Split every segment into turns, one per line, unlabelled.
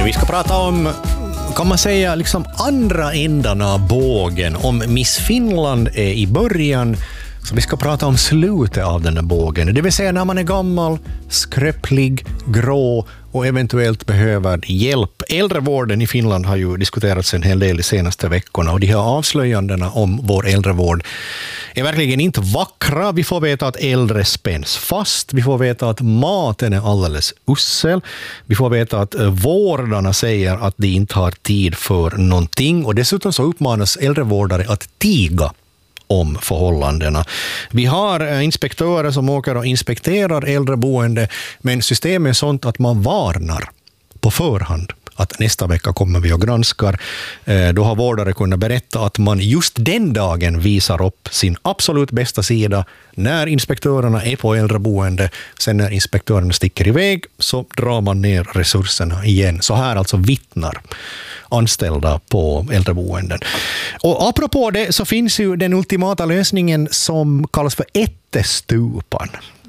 Vi ska prata om, kan man säga, liksom andra ändarna av bågen. Om Miss Finland är i början, så vi ska prata om slutet av den här bågen. Det vill säga när man är gammal, skröplig, grå och eventuellt behöver hjälp. Äldrevården i Finland har ju diskuterats en hel del de senaste veckorna, och de här avslöjandena om vår äldrevård är verkligen inte vackra. Vi får veta att äldre spänns fast. Vi får veta att maten är alldeles usel. Vi får veta att vårdarna säger att de inte har tid för någonting. Och dessutom så uppmanas äldrevårdare att tiga om förhållandena. Vi har inspektörer som åker och inspekterar äldreboende, men systemet är sånt att man varnar på förhand att nästa vecka kommer vi och granskar. Då har vårdare kunnat berätta att man just den dagen visar upp sin absolut bästa sida när inspektörerna är på äldreboende. Sen när inspektörerna sticker iväg så drar man ner resurserna igen. Så här alltså vittnar anställda på äldreboenden. Och apropå det så finns ju den ultimata lösningen som kallas för ättestupan.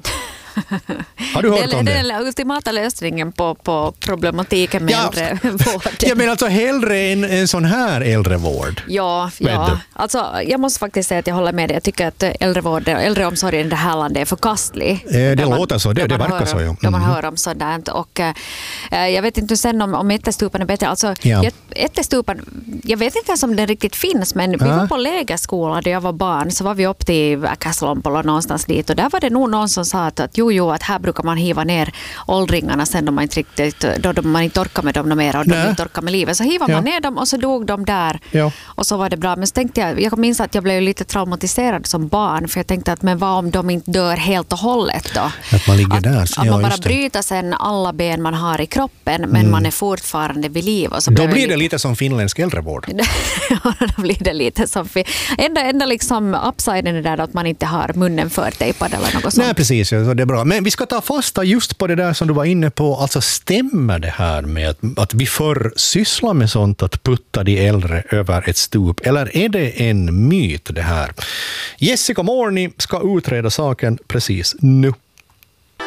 Har du hört om det?
Den ultimata lösningen på problematiken med äldrevård.
Jag menar alltså hellre en sån här äldrevård.
Ja. Alltså, jag måste faktiskt säga att jag håller med dig. Jag tycker att äldreomsorgen i det här landet är förkastlig.
Det låter så, det verkar så. Ja.
Då man hör om sådant. Och jag vet inte sen om ättestupan är bättre. Alltså, ättestupan, jag vet inte ens om den riktigt finns, men vi var på lägerskola där jag var barn, så var vi upp till Käslompolo någonstans dit, och där var det nog någon som sa att att här brukar man hiva ner åldringarna sen då man inte orkar med dem mer och de inte orkar med livet. Så hivar man ner dem och så dog de där. Ja. Och så var det bra. Men så tänkte jag minns att jag blev lite traumatiserad som barn, för jag tänkte att men vad om de inte dör helt och hållet då?
Att man ligger där.
Att man bara bryter sen alla ben man har i kroppen, men man är fortfarande vid liv. Och så
då blir det lite som finländsk äldrevård.
Ja, då blir det lite som enda liksom upsiden är där att man inte har munnen förtejpad eller något sånt.
Nej, precis. Så det är bra. Men vi ska ta fasta just på det där som du var inne på. Alltså, stämmer det här med att vi förr sysslar med sånt, att putta de äldre över ett stup? Eller är det en myt det här? Jessica Morni ska utreda saken precis nu.